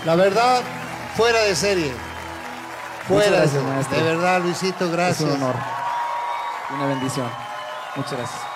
La verdad, fuera de serie. Muchas Fuera gracias, de maestro. De verdad, Luisito, Es gracias. un honor. Una bendición. Muchas gracias.